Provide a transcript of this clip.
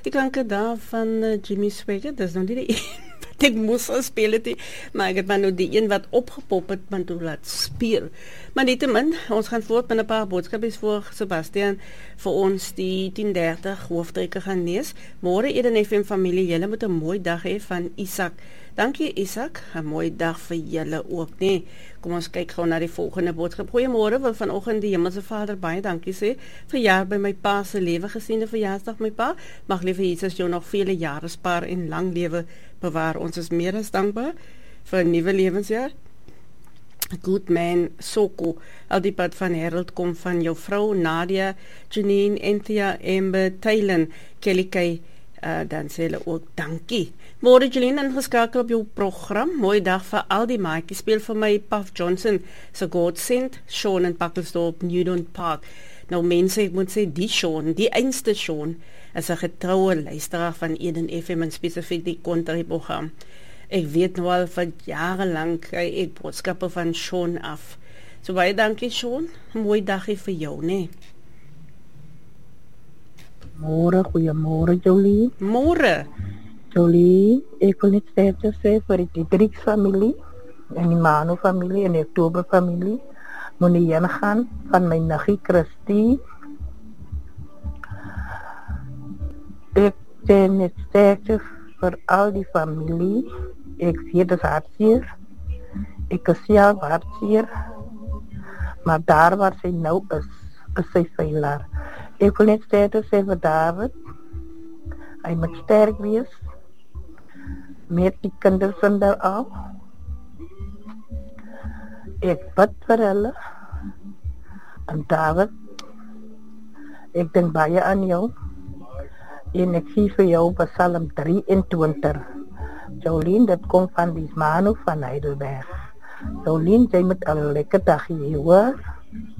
Die klanke daar van Jimmy Swaggart, dat is nog niet de een wat ik moest spelen, maar ik heb maar nou die een wat opgepop het, maar toen laat speel. Maar niettemin, ons gaan voort met een paar boodskappen voor Sebastian, voor ons die 10:30 hoofdtrekken gaan lees. Morgen Eden FM familie, jullie moet een mooi dag hê van Isaac. Dankie Isaac, een mooie dag vir julle ook, nee. Kom ons kyk gou na die volgende boodskap. Goeiemôre, wil vanoggend die Hemelse Vader baie dankie sê vir jaar by my pa se lewe gesiene verjaarsdag my pa. Mag liewe Jesus jou nog vele jare spaar en lang lewe bewaar. Ons is meer as dankbaar vir 'n nuwe lewensjaar. Good man Soko, al die pad van Harold kom van jou vrou Nadia, Janine, Anthea, Amber, Tylen, Kelly Kay, dan sê hulle ook dankie. Môre Jeline ingeskakel op jou program. Mooi dag vir al die maatjies. Speel vir my Puff Johnson se God Sent, Sean in Pakkelsdorp, Newton Park. Nou mense, ek moet sê die Sean, die einste Sean, is 'n getroue luisteraar van Eden FM en spesifiek die country program. Ek weet nou al vir jare lank ek boodskappe van Sean af. So baie dankie Sean. Mooi dagie vir jou, nee. Môre, goeiemôre Jolie. Môre. Jolie, ek wil net sterkte sê vir die Dietrich familie en die Manu familie en die Oktober familie. Moet nie heen gaan van my niggie Christie. Ek sê net sterkte vir al die familie. Ek weet dit is hartseer. Ek is self hartseer. Maar daar waar sy nou is sy veilig. Ek wil net sterkte sê vir David. Hy moet sterk wees. Met die kinders en daar al. Ek bid vir hulle. En David, ek dink baie aan jou. En ek sê vir jou Psalm 23. Jolien, dit kom van die Manu van Heidelberg. Jolien, jy moet al 'n lekker dag hê, hoor.